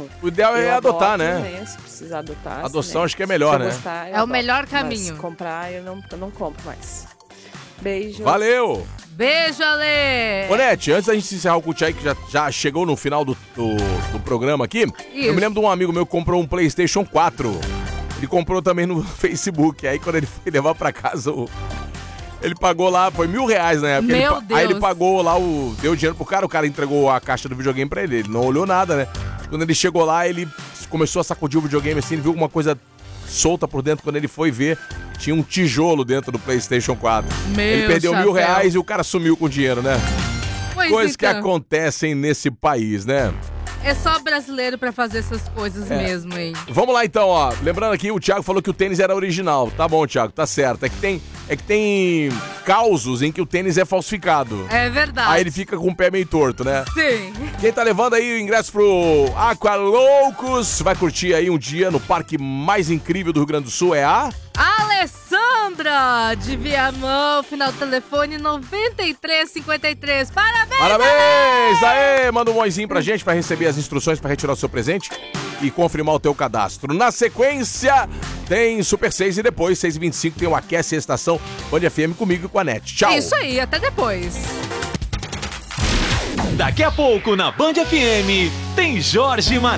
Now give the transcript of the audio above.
O ideal é adotar, adoto, né? Se precisar adotar. Adoção né? acho que é melhor, Se eu né? gostar, eu É o adoto, melhor mas caminho. comprar, eu não compro mais. Beijo. Valeu! Beijo, Ale! Ô, Nete, antes da gente encerrar o Cutiai, que já chegou no final do programa aqui, eu me lembro de um amigo meu que comprou um PlayStation 4. Ele comprou também no Facebook. Aí quando ele foi levar pra casa, ele pagou lá, foi R$1.000 na época. Meu Deus. Aí ele pagou lá, deu dinheiro pro cara, o cara entregou a caixa do videogame pra ele. Ele não olhou nada, né? Quando ele chegou lá, ele começou a sacudir o videogame assim, ele viu alguma coisa solta por dentro. Quando ele foi ver, tinha um tijolo dentro do PlayStation 4. Ele perdeu R$1.000 e o cara sumiu com o dinheiro, né? Pois Coisas que então. acontecem nesse país, né? É só brasileiro pra fazer essas coisas mesmo, hein? Vamos lá então, ó. Lembrando aqui, o Thiago falou que o tênis era original. Tá bom, Thiago, tá certo. É que tem causos em que o tênis é falsificado. É verdade. Aí ele fica com o pé meio torto, né? Sim. Quem tá levando aí o ingresso pro Aqua Loucos, vai curtir aí um dia no parque mais incrível do Rio Grande do Sul, é a... Alessandra de Viamão, final do telefone 9353. Parabéns! Parabéns! Aê! Manda um oizinho pra gente pra receber as instruções pra retirar o seu presente e confirmar o teu cadastro. Na sequência, tem Super 6 e depois, 6h25, tem o Aquece a Estação Band FM comigo e com a Net. Tchau! Isso aí, até depois. Daqui a pouco na Band FM tem Jorge Matheus.